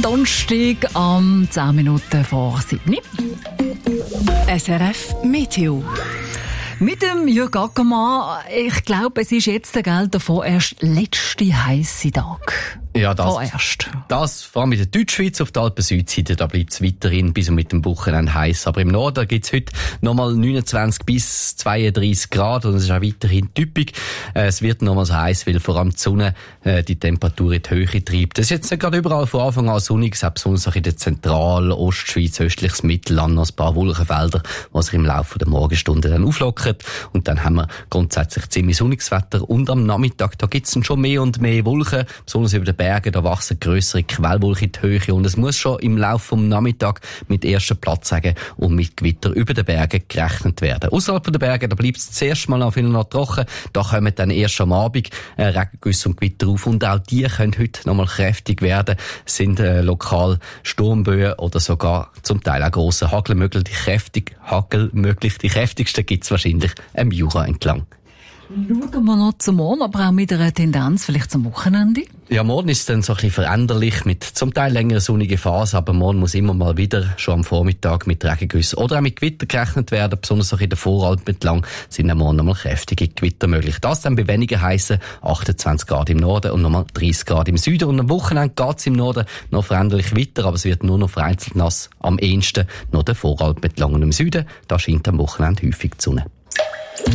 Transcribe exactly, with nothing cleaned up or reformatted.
am Donnerstag am zehn Minuten vor sieben. S R F Meteo. Mit dem Jürg Ackermann, ich glaube, es ist jetzt gell, der vorerst letzte heisse Tag. Ja, das, vorerst. das vor allem in der Deutschschweiz auf der Alpen-Südseite, da bleibt es weiterhin bis und mit dem Wochenende heiß. Aber im Norden gibt es heute nochmal neunundzwanzig bis zweiunddreissig Grad und es ist auch weiterhin typisch. Es wird nochmal so heiß, weil vor allem die Sonne äh, die Temperatur in die Höhe treibt. Das ist jetzt nicht gerade überall von Anfang an sonnig, selbst besonders in der Zentral-, Ostschweiz, östliches Mittelland noch ein paar Wolkenfelder, die sich im Laufe der Morgenstunden dann auflockern. Und dann haben wir grundsätzlich ziemlich sonniges Wetter und am Nachmittag, da gibt es dann schon mehr und mehr Wolken, besonders über den Bergen, da wachsen grössere Quellwolken in die Höhe und es muss schon im Laufe des Nachmittags mit ersten Platzsagen und mit Gewitter über den Bergen gerechnet werden. Außerhalb der Berge, da bleibt es zuerst mal noch viel noch trocken, da kommen dann erst am Abend äh, Regengüsse und Gewitter auf und auch die können heute noch mal kräftig werden, es sind äh, lokal Sturmböen oder sogar zum Teil auch grosse Hagel möglich, die kräftig Hagel möglich, die kräftigsten gibt es wahrscheinlich am Jura entlang. Schauen wir noch zum Morgen, aber auch mit einer Tendenz vielleicht zum Wochenende. Ja, morgen ist es dann so ein bisschen veränderlich mit zum Teil längeren sonnigen Phasen, aber morgen muss immer mal wieder schon am Vormittag mit Regengüssen oder auch mit Gewitter gerechnet werden, besonders auch in der Voralpen entlang sind am Morgen nochmal kräftige Gewitter möglich. Das dann bei weniger heißen achtundzwanzig Grad im Norden und nochmal dreißig Grad im Süden und am Wochenende geht es im Norden noch veränderlich weiter, aber es wird nur noch vereinzelt nass, am ehesten noch der Voralpen entlang und im Süden, da scheint am Wochenende häufig die Sonne.